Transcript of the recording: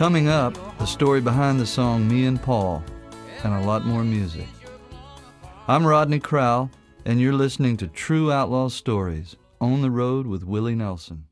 Coming up, the story behind the song Me and Paul, and a lot more music. I'm Rodney Crowell, and you're listening to True Outlaw Stories, On the Road with Willie Nelson.